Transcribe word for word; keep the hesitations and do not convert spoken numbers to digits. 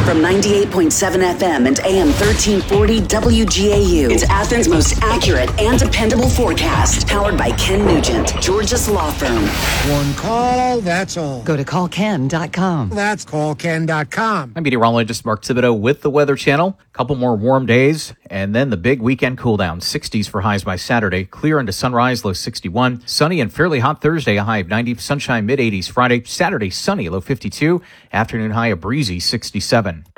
From ninety-eight point seven F M and A M thirteen forty W G A U, it's Athens' most accurate and dependable forecast. Powered by Ken Nugent, Georgia's law firm. One call, that's all. Go to call ken dot com. That's call ken dot com. I'm meteorologist Mark Thibodeau with the Weather Channel. A couple more warm days, and then the big weekend cool down. sixties for highs by Saturday. Clear into sunrise, low sixty-one. Sunny and fairly hot Thursday, a high of ninety. Sunshine, mid-eighties Friday. Saturday, sunny, low fifty-two. Afternoon high, a breezy sixty-seven.